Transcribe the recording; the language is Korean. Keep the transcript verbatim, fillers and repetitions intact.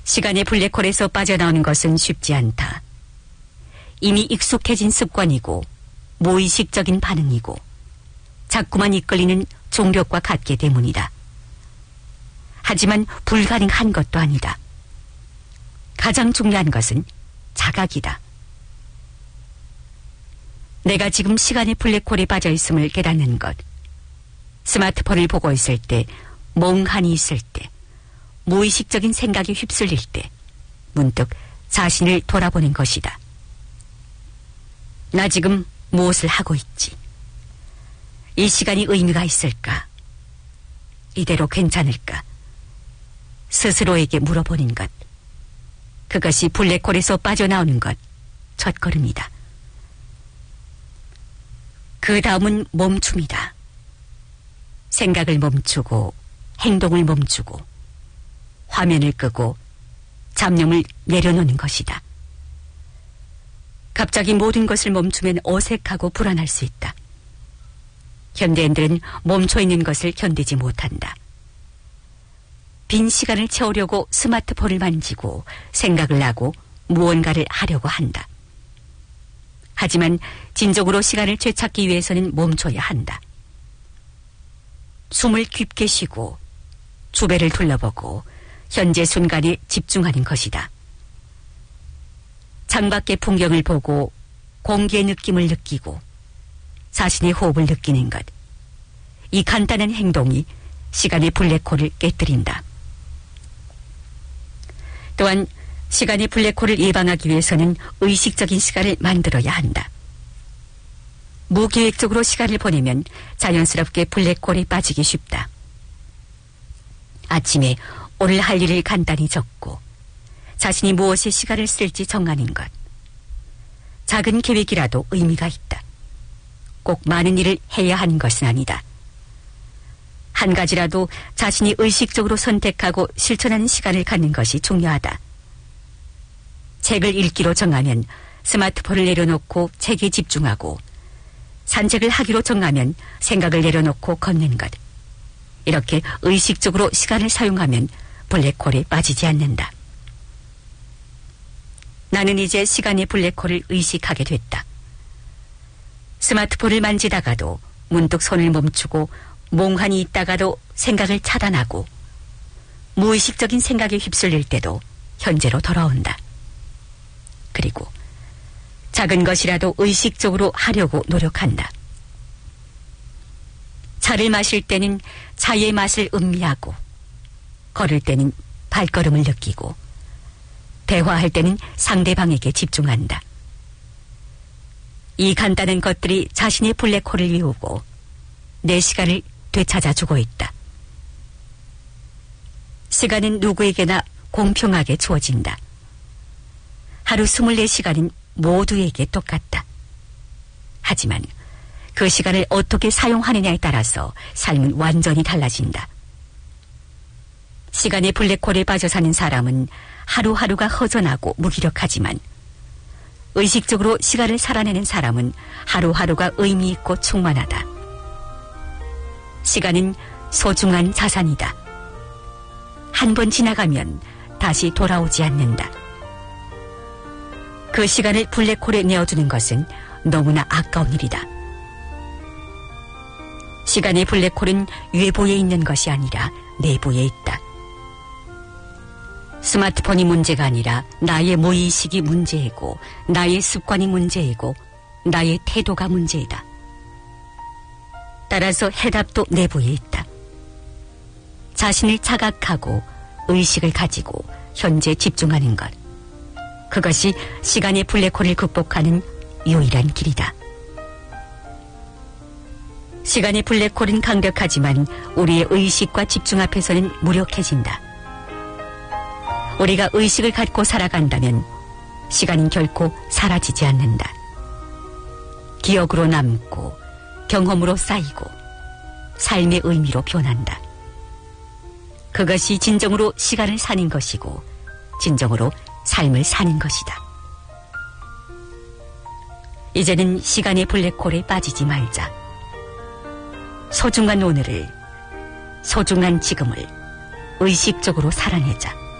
시간의 블랙홀에서 빠져나오는 것은 쉽지 않다. 이미 익숙해진 습관이고 무의식적인 반응이고 자꾸만 이끌리는 종력과 같기 때문이다. 하지만 불가능한 것도 아니다. 가장 중요한 것은 자각이다. 내가 지금 시간의 블랙홀에 빠져 있음을 깨닫는 것, 스마트폰을 보고 있을 때, 멍하니 있을 때, 무의식적인 생각에 휩쓸릴 때 문득 자신을 돌아보는 것이다. 나 지금 무엇을 하고 있지? 이 시간이 의미가 있을까? 이대로 괜찮을까? 스스로에게 물어보는 것, 그것이 블랙홀에서 빠져나오는 것, 첫걸음이다. 그 다음은 멈춤이다. 생각을 멈추고 행동을 멈추고 화면을 끄고 잡념을 내려놓는 것이다. 갑자기 모든 것을 멈추면 어색하고 불안할 수 있다. 현대인들은 멈춰있는 것을 견디지 못한다. 빈 시간을 채우려고 스마트폰을 만지고 생각을 하고 무언가를 하려고 한다. 하지만 진정으로 시간을 되찾기 위해서는 멈춰야 한다. 숨을 깊게 쉬고 주변을 둘러보고 현재 순간에 집중하는 것이다. 창밖의 풍경을 보고 공기의 느낌을 느끼고 자신의 호흡을 느끼는 것, 이 간단한 행동이 시간의 블랙홀을 깨뜨린다. 또한 시간의 블랙홀을 예방하기 위해서는 의식적인 시간을 만들어야 한다. 무계획적으로 시간을 보내면 자연스럽게 블랙홀에 빠지기 쉽다. 아침에 오늘 할 일을 간단히 적고 자신이 무엇에 시간을 쓸지 정하는 것. 작은 계획이라도 의미가 있다. 꼭 많은 일을 해야 하는 것은 아니다. 한 가지라도 자신이 의식적으로 선택하고 실천하는 시간을 갖는 것이 중요하다. 책을 읽기로 정하면 스마트폰을 내려놓고 책에 집중하고, 산책을 하기로 정하면 생각을 내려놓고 걷는 것. 이렇게 의식적으로 시간을 사용하면 블랙홀에 빠지지 않는다. 나는 이제 시간의 블랙홀을 의식하게 됐다. 스마트폰을 만지다가도 문득 손을 멈추고 몽환히 있다가도 생각을 차단하고 무의식적인 생각에 휩쓸릴 때도 현재로 돌아온다. 그리고 작은 것이라도 의식적으로 하려고 노력한다. 차를 마실 때는 차의 맛을 음미하고, 걸을 때는 발걸음을 느끼고, 대화할 때는 상대방에게 집중한다. 이 간단한 것들이 자신의 블랙홀을 이루고 내 시간을 되찾아주고 있다. 시간은 누구에게나 공평하게 주어진다. 하루 스물네 시간은 모두에게 똑같다. 하지만 그 시간을 어떻게 사용하느냐에 따라서 삶은 완전히 달라진다. 시간의 블랙홀에 빠져 사는 사람은 하루하루가 허전하고 무기력하지만, 의식적으로 시간을 살아내는 사람은 하루하루가 의미 있고 충만하다. 시간은 소중한 자산이다. 한 번 지나가면 다시 돌아오지 않는다. 그 시간을 블랙홀에 내어주는 것은 너무나 아까운 일이다. 시간의 블랙홀은 외부에 있는 것이 아니라 내부에 있다. 스마트폰이 문제가 아니라 나의 무의식이 문제이고, 나의 습관이 문제이고, 나의 태도가 문제이다. 따라서 해답도 내부에 있다. 자신을 자각하고 의식을 가지고 현재 집중하는 것. 그것이 시간의 블랙홀을 극복하는 유일한 길이다. 시간의 블랙홀은 강력하지만 우리의 의식과 집중 앞에서는 무력해진다. 우리가 의식을 갖고 살아간다면 시간은 결코 사라지지 않는다. 기억으로 남고 경험으로 쌓이고 삶의 의미로 변한다. 그것이 진정으로 시간을 사는 것이고 진정으로 삶을 사는 것이다. 이제는 시간의 블랙홀에 빠지지 말자. 소중한 오늘을, 소중한 지금을 의식적으로 살아내자.